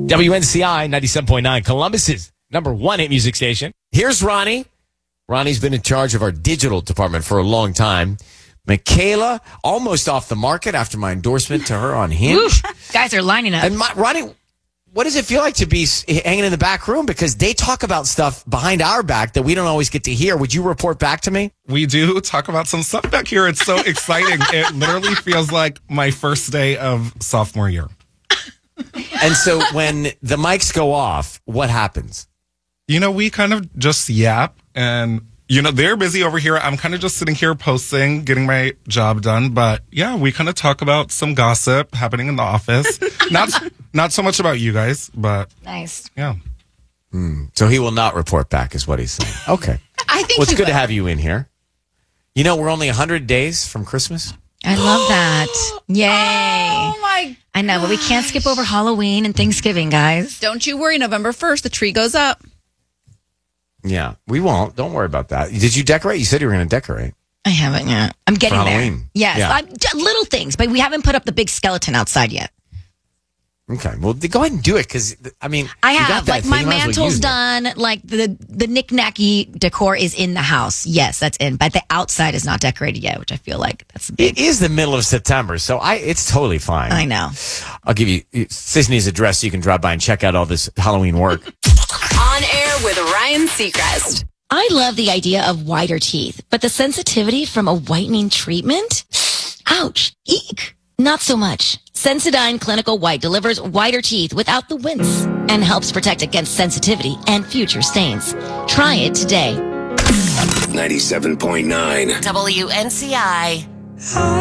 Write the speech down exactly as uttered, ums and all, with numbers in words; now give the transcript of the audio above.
W N C I ninety-seven point nine, Columbus's number one hit music station. Here's Ronnie. Ronnie's been in charge of our digital department for a long time. Michaela, almost off the market after my endorsement to her on Hinge. Guys are lining up. And my, Ronnie, what does it feel like to be hanging in the back room? Because they talk about stuff behind our back that we don't always get to hear. Would you report back to me? We do talk about some stuff back here. It's so exciting. It literally feels like my first day of sophomore year. And so when the mics go off, what happens? You know, we kind of just yap and... You know, they're busy over here. I'm kind of just sitting here posting, getting my job done. But yeah, we kind of talk about some gossip happening in the office. not not so much about you guys, but nice. Yeah. Mm, so he will not report back is what he's saying. Okay. I think well, it's good will. to have you in here. You know, we're only one hundred days from Christmas. I love that. Yay. Oh, my I know, but we can't skip over Halloween and Thanksgiving, guys. Don't you worry. November first, the tree goes up. Yeah, we won't. Don't worry about that. Did you decorate? You said you were going to decorate. I haven't yet. I'm getting For there. Halloween. Yes. Yeah. I'm, j- little things, but we haven't put up the big skeleton outside yet. Okay, well, go ahead and do it because, I mean, I you got have. that Like, thing, my you might as well mantle's use it. done. Like, the, the knick-knacky decor is in the house. Yes, that's in. But the outside is not decorated yet, which I feel like that's a big... It is the middle of September, so I it's totally fine. I know. I'll give you Sisney's address so you can drop by and check out all this Halloween work. On air with Ryan Seacrest. I love the idea of whiter teeth, but the sensitivity from a whitening treatment? Ouch. Eek. Not so much. Sensodyne Clinical White delivers whiter teeth without the wince and helps protect against sensitivity and future stains. Try it today. ninety-seven point nine W N C I.